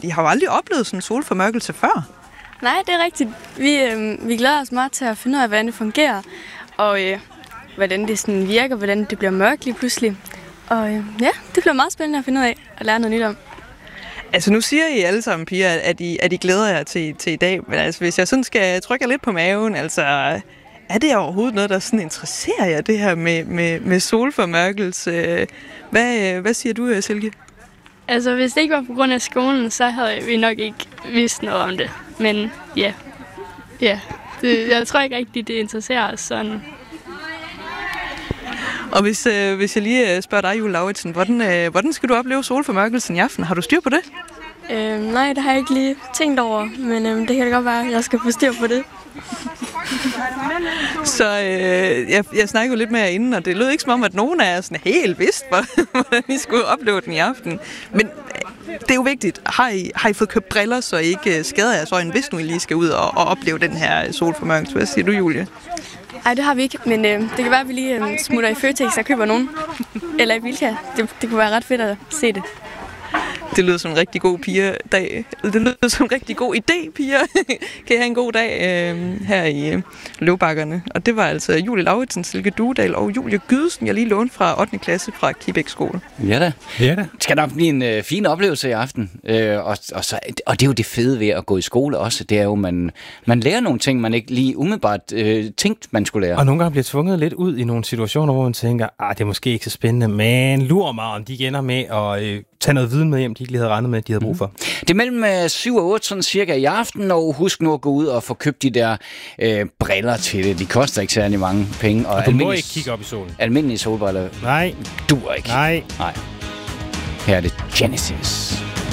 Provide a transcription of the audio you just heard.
I har jo aldrig oplevet sådan en solformørkelse før. Nej, det er rigtigt. Vi glæder os meget til at finde ud af, hvordan det fungerer, og hvordan det sådan virker, hvordan det bliver mørkt lige pludselig. Og ja, det bliver meget spændende at finde ud af og lære noget nyt om. Altså nu siger I alle sammen, piger, at I glæder jer til i dag, men altså hvis jeg sådan skal trykke jer lidt på maven, altså er det overhovedet noget, der sådan interesserer jer, det her med solformørkelse? Hvad siger du, Silke? Altså hvis det ikke var på grund af skolen, så havde vi nok ikke vidst noget om det. Men ja, jeg tror ikke rigtigt, det interesserer os sådan. Og hvis jeg lige spørger dig, Julie Lauritsen, hvordan skal du opleve solformørkelsen i aften? Har du styr på det? Nej, det har jeg ikke lige tænkt over, men det kan da godt være, at jeg skal få styr på det. Så jeg snakkede jo lidt med jer inden, og det lød ikke som om, at nogen af jer sådan helt vidste, hvordan I skulle opleve den i aften. Men det er jo vigtigt. Har I fået købt briller, så I ikke skader jeres øjne, hvis nu I lige skal ud og opleve den her solformørkelse? Hvad siger du, Julie? Nej, det har vi ikke, men det kan være, at vi lige smutter i Føtex og køber nogen. Eller i Bilka. Det kunne være ret fedt at se det. Det lyder som en rigtig god pigerdag. Det lyder som en rigtig god idé, piger. Kan I have en god dag her i Løvbakkerne. Og det var altså Julie Lauritsen, Silke Duedal og Julie Gydesen, jeg lige lånte fra 8. klasse fra Kibæk Skole. Ja da. Det skal nok blive en fin oplevelse i aften. Og det er jo det fede ved at gå i skole også. Det er jo, man lærer nogle ting, man ikke lige umiddelbart tænkt, man skulle lære. Og nogle gange bliver tvunget lidt ud i nogle situationer, hvor man tænker, det er måske ikke så spændende, men lurer mig, om de ender med at tage noget viden med hjem, de ikke lige havde regnet med, at de havde brug for. Det er mellem 7 og 8 sådan cirka i aften, og husk nu at gå ud og få købt de der briller til det. De koster ikke særlig mange penge. Og du må ikke kigge op i solen. Almindelige solbriller. Nej. Duer ikke. Nej. Her er det Genesis.